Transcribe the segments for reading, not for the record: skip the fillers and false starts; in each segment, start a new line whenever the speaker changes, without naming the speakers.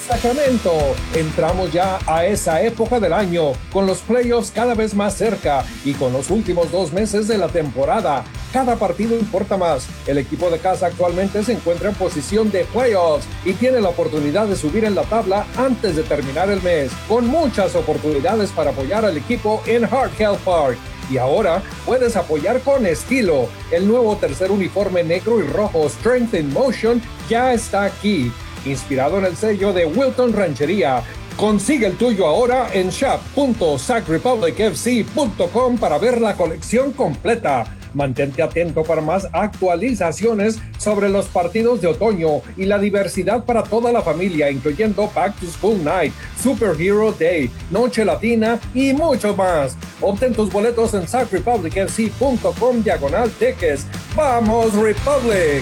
Sacramento. Entramos ya a esa época del año, con los playoffs cada vez más cerca y con los últimos 2 meses de la temporada. Cada partido importa más. El equipo de casa actualmente se encuentra en posición de playoffs y tiene la oportunidad de subir en la tabla antes de terminar el mes, con muchas oportunidades para apoyar al equipo en Hard Health Park. Y ahora puedes apoyar con estilo. El nuevo tercer uniforme negro y rojo Strength in Motion ya está aquí, inspirado en el sello de Wilton Ranchería. Consigue el tuyo ahora en shop.sacrepublicfc.com para ver la colección completa. Mantente atento para más actualizaciones sobre los partidos de otoño y la diversidad para toda la familia, incluyendo Back to School Night, Superhero Day, Noche Latina y mucho más. Obtén tus boletos en sacrepublicfc.com/tickets. ¡Vamos, Republic!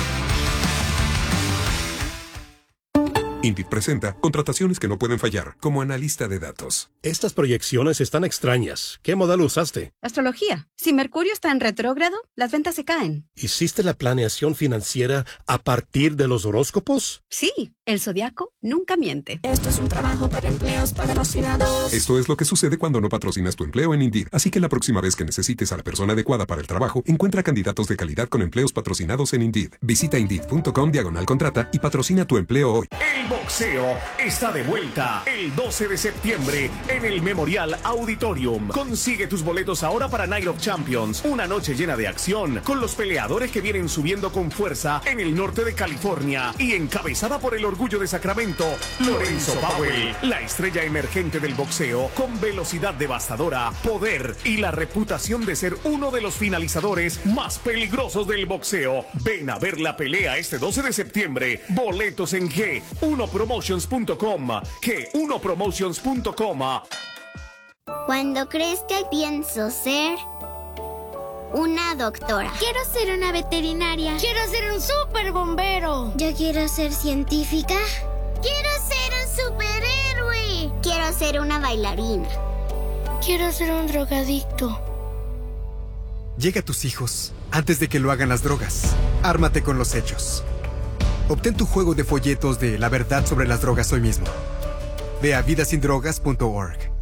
Indeed presenta contrataciones que no pueden fallar, como analista de datos.
Estas proyecciones están extrañas. ¿Qué modelo usaste?
Astrología. Si Mercurio está en retrógrado, las ventas se caen.
¿Hiciste la planeación financiera a partir de los horóscopos?
Sí, el zodiaco nunca miente.
Esto es un trabajo para empleos patrocinados.
Esto es lo que sucede cuando no patrocinas tu empleo en Indeed. Así que la próxima vez que necesites a la persona adecuada para el trabajo, encuentra candidatos de calidad con empleos patrocinados en Indeed. Visita Indeed.com/contrata y patrocina tu empleo hoy.
El boxeo está de vuelta el 12 de septiembre en el Memorial Auditorium. Consigue tus boletos ahora para Night of Champions, una noche llena de acción con los peleadores que vienen subiendo con fuerza en el norte de California y encabezada por el orgullo de Sacramento, Lorenzo Powell, la estrella emergente del boxeo con velocidad devastadora, poder y la reputación de ser uno de los finalizadores más peligrosos del boxeo. Ven a ver la pelea este 12 de septiembre. Boletos en G1Promotions.com. G1Promotions.com.
Cuando crezca pienso ser una doctora.
Quiero ser una veterinaria.
Quiero ser un super bombero.
Yo quiero ser científica.
Quiero ser un superhéroe.
Quiero ser una bailarina.
Quiero ser un drogadicto.
Llega a tus hijos antes de que lo hagan las drogas. Ármate con los hechos. Obtén tu juego de folletos de la verdad sobre las drogas hoy mismo. Ve a vidasindrogas.org.